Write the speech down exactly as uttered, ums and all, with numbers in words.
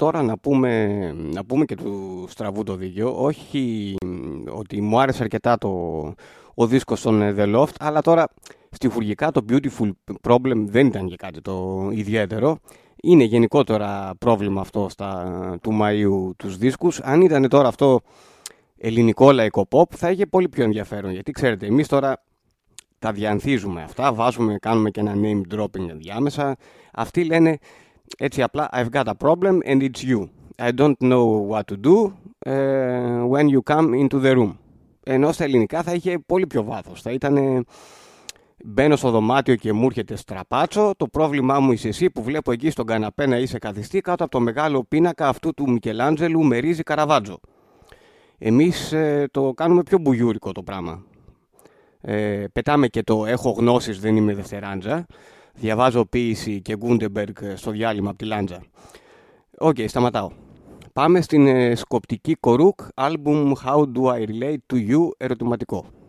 τώρα να πούμε, να πούμε και του στραβού το δίκιο. Όχι ότι μου άρεσε αρκετά το, ο δίσκος των The Loft, αλλά τώρα στιχουργικά το Beautiful Problem δεν ήταν και κάτι το ιδιαίτερο. Είναι γενικότερα πρόβλημα αυτό στα, του Μαΐου τους δίσκους. Αν ήταν τώρα αυτό ελληνικό λαϊκό pop θα είχε πολύ πιο ενδιαφέρον. Γιατί ξέρετε, εμείς τώρα τα διανθίζουμε αυτά, βάζουμε, κάνουμε και ένα name dropping ενδιάμεσα. Αυτοί λένε έτσι απλά I've got a problem and it's you. I don't know what to do uh, when you come into the room. Ενώ στα ελληνικά θα είχε πολύ πιο βάθος. Θα ήταν μπαίνω στο δωμάτιο και μου έρχεται στραπάτσο. Το πρόβλημά μου είσαι εσύ που βλέπω εκεί στον καναπέ να είσαι καθιστή κάτω από το μεγάλο πίνακα αυτού του Μικελάντζελου με ρύζι Καραβάτζο. Εμείς ε, το κάνουμε πιο μπουγιούρικο το πράγμα. Ε, πετάμε και το έχω γνώσεις, δεν είμαι δευτεράντζα. Διαβάζω ποίηση και Γκούντεμπεργκ στο διάλειμμα από τη Λάντζα. Οκ, okay, σταματάω. Πάμε στην ε, σκοπτική Κορούκ, άλμπουμ How Do I Relate to You, ερωτηματικό.